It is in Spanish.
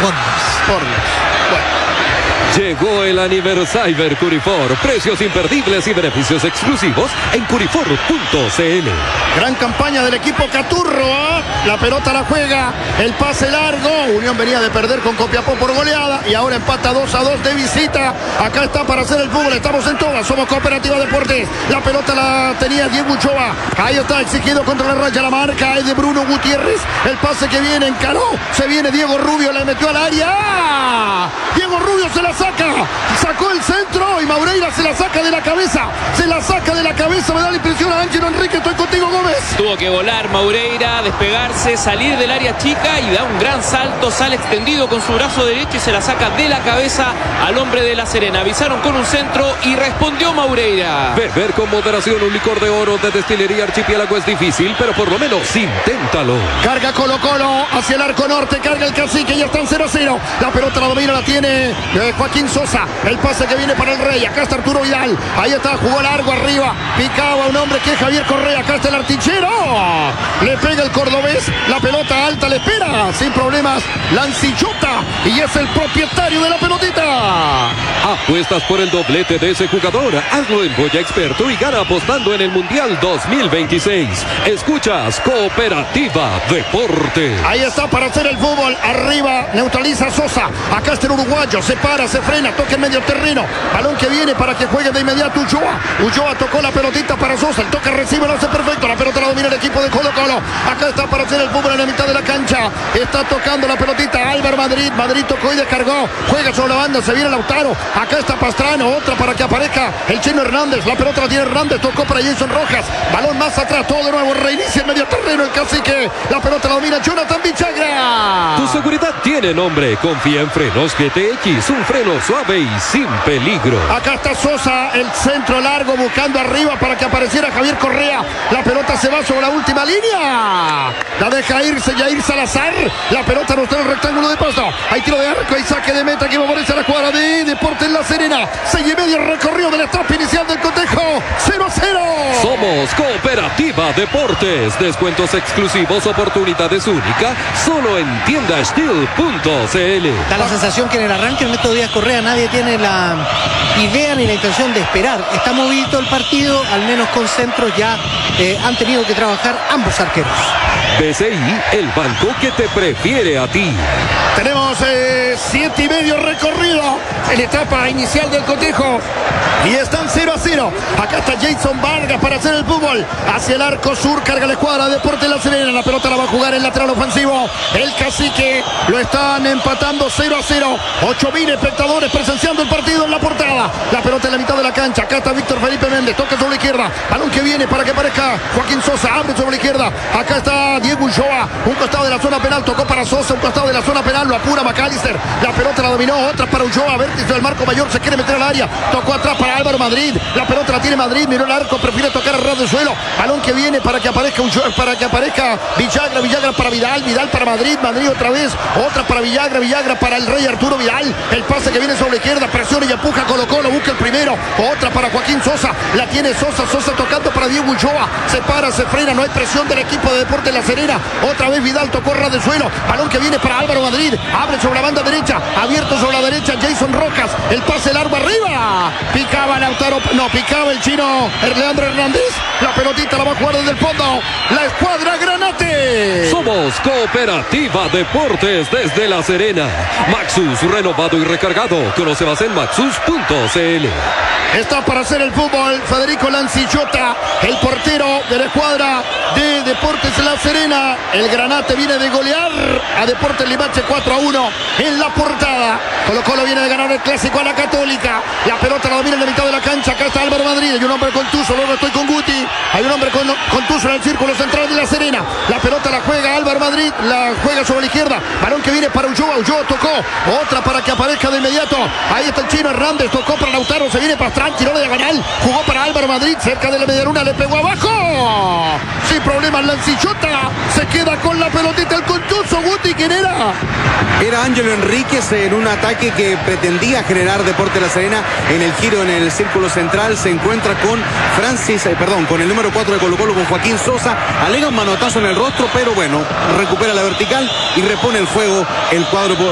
Bueno. Llegó el aniversario Curifor. Precios imperdibles y beneficios exclusivos en curifor.cl. Gran campaña del equipo Caturro, ¿eh? La pelota la juega, el pase largo. Unión venía de perder con Copiapó por goleada y ahora empata 2-2 de visita. Acá está para hacer el fútbol. Estamos en todas. Somos Cooperativa Deportes. La pelota la tenía Diego Uchoa. Ahí está exigido contra la raya. La marca es de Bruno Gutiérrez. El pase que viene encaró. Se viene Diego Rubio. Le metió al área. ¡Ah! Diego Rubio se la saca. Sacó el centro y Maureira se la saca de la cabeza. Se la saca de la cabeza. Me da la impresión a Ángelo Enrique. Estoy contigo, Gómez. Tuvo que volar Maureira, despegarse, salir del área chica y da un gran salto. Sale extendido con su brazo derecho y se la saca de la cabeza al hombre de La Serena. Avisaron con un centro y respondió Maureira. Beber con moderación un licor de oro de Destilería Archipiélago es difícil, pero por lo menos inténtalo. Carga Colo-Colo hacia el arco norte. Carga el Cacique. Ya están 0-0. La pelota la domina, la tiene Joaquín Sosa. El pase que viene para el Rey. Acá está Arturo Vidal. Ahí está, jugó largo arriba. Picaba un hombre que es Javier Correa. Acá está el artichero. Le pega el cordobés. La pelota alta le espera. Sin problemas. Lancillota. Y es el propietario de la pelotita. Apuestas por el doblete de ese jugador. Hazlo en Boya Experto y gana apostando en el Mundial 2026. Escuchas Cooperativa Deportes. Ahí está para hacer el fútbol. Arriba neutraliza Sosa. Acá está el uruguayo. Se para, se frena. Toca en medio terreno. Balón que viene para que juegue de inmediato Uchoa. Uchoa tocó la pelotita para Sosa. El toque recibe, lo hace perfecto. La pelota la domina el equipo de Colo-Colo. Acá está para hacer el fútbol en la mitad de la cancha. Está tocando la pelotita Álvaro Madrid. Madrid tocó y descargó. Juega sobre la banda. Se viene Lautaro. Acá está Pastrano. Otra para que aparezca el Chino Hernández. La pelota la tiene Hernández. Tocó para Jason Rojas. Balón más atrás. Todo de nuevo. Reinicia en medio terreno el Cacique. La pelota la domina Jonathan Vichagra. Tu seguridad tiene nombre. Confía en Frenos GTX. Un freno suave y sin peligro. Acá está Sosa. El centro largo buscando arriba para que apareciera Javier Correa. La pelota se va sobre la última línea. La deja irse Jair Salazar. La pelota no está en el rectángulo de paso. Hay tiro de arco y saque de meta que favorece a la cuadra de Deportes La Serena. 6:30 recorrido de la etapa inicial del cotejo. 0-0. Somos Cooperativa Deportes. Descuentos exclusivos, oportunidades únicas. Solo en tiendasteel.cl. Da la sensación que en el arranque Ernesto Díaz Correa nadie tiene la idea ni la intención de esperar. Está movido el partido, al menos con centros ya han tenido que trabajar ambos arqueros. BCI, el banco que te prefiere a ti. Tenemos 7:30 recorrido en la etapa inicial del cotejo. Y están 0-0. Acá está Jason Vargas para hacer el fútbol. Hacia el arco sur, carga la escuadra Deportes La Serena. La pelota la va a jugar el lateral ofensivo. El Cacique lo están empatando 0-0. 8.000 espectadores presenciando el partido en la portada. La pelota en la mitad de la cancha. Acá está Víctor Felipe Méndez. Toca sobre la izquierda. Balón que viene para que aparezca Joaquín Sosa. Abre sobre la izquierda. Acá está Diego Ulloa. Un costado de la zona penal. Tocó para Sosa. Un costado de la zona penal. Lo apura McAllister. La pelota la dominó. Otra para Ulloa. Vértice del marco mayor. Se quiere meter al área. Tocó atrás para Álvaro Madrid. La pelota la tiene Madrid. Miró el arco. Prefiere tocar a ras del suelo. Balón que viene para que aparezca Villagra. Villagra para Vidal. Vidal para Madrid. Madrid otra vez. Otra para Villagra. Villagra para el Rey Arturo Vidal. El pase que viene sobre la izquierda. Presiona y empuja Colo-Colo. Busca el primero. Otra para Joaquín Sosa. La tiene Sosa. Sosa tocando para Diego Ulloa. Se para, se frena. No hay presión del equipo de Deportes La Serena. Otra vez Vidal tocó ras del suelo. Balón que viene para Álvaro Madrid. Abre sobre la banda derecha. Abierto sobre la derecha Jason Rojas. El pase largo arriba. Picaba Lautaro. No, picaba el chino Leandro Hernández. La pelotita la va a jugar desde el fondo. La escuadra Granate. Somos Cooperativa Deportes desde La Serena. Maxus renovado y recargado. Conoce más en maxus.cl. Está para hacer el fútbol Federico Lancillota, el portero de la escuadra de Deportes La Serena. El Granate viene de golear a Deportes Limache 4-1 en la portada. Colo-Colo viene de ganar el clásico a la Católica. La pelota la domina en la mitad de la cancha. Acá está Álvaro Madrid. Hay un hombre con Tuzo. Luego estoy con Guti. Hay un hombre con Tuzo en el círculo central de La Serena. La pelota la juega Álvaro Madrid. La juega sobre la izquierda. Balón que viene para Ulloa. Ulloa tocó. Otra para que aparezca de inmediato. Ahí está el chino Hernández. Tocó para Lautaro. Se viene Pastrán. Tiró de diagonal. Jugó para Álvaro Madrid. Cerca de la medialuna. Le pegó abajo. Sin problemas Lancillota. Se queda con la pelotita el contuso. Guti, ¿quién era? Era Ángelo Enríquez en un ataque que pretendía generar Deportes La Serena. En el giro en el círculo central se encuentra con con el número 4 de Colo-Colo, con Joaquín Sosa. Alega un manotazo en el rostro, pero bueno, recupera la vertical y repone el juego el cuadro